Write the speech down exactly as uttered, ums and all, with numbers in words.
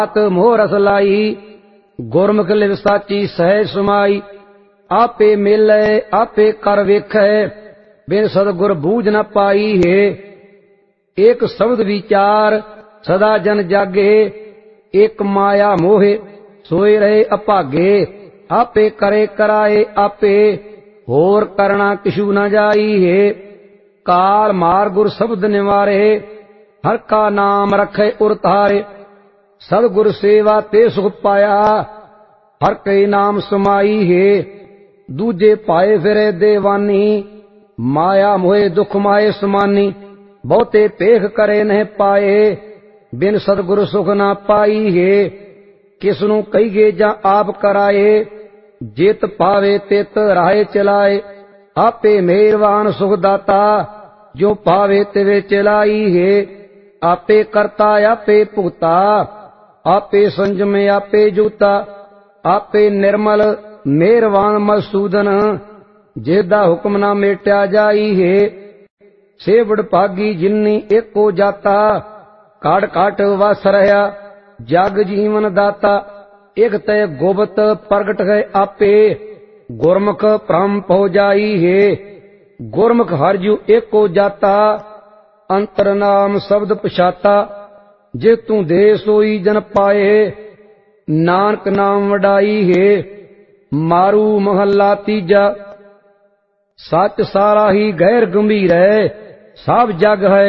आत मोह रस लाई, गुरमुख लिव साची सहज समाई। आपे मेले आपे कर वेखै, बिन सतगुर बूझ न पाई है। एक शब्द विचार सदा जन जागे, एक माया मोहे सोए रहे अभागे। आपे करे कराए आपे, होर करना किशु न जाई है। काल मार गुर शब्द निवारे, हर का नाम रखे उर तारे। सतगुर सेवा ते सुख पाया, हर कई नाम समाई है। दूजे पाए फिरे देवानी, माया मोहे दुख माए समानी। बहुते पेख करे नहीं पाए, बिन सतगुर सुख ना पाई है। किसनु कहीए जा आप कराए, जित पावे तित राहे चलाए। आपे मेहरबान सुख दाता, जो पावे तिवे चलाई है। आपे करता आपे भुगता, आपे संजम आपे जुता। आपे निर्मल मेहरबान मसूदन, जेदा हुक्म ना मेट्या जाई है। सेवड़ भागी जिन्नी एको जाता, काट काट वस रहा जग जीवन दाता। एक तय गोबत प्रगट गए आपे, गुरमुख भ्रम पौ जाई है। गुरमुख हरजू एको जाता, अंतर नाम शब्द पछाता। जे तू दे सोई जन पाए, नानक नाम वडाई है। मारू महला तीजा, सच सारा ही गैर गंभीर है। सब जग है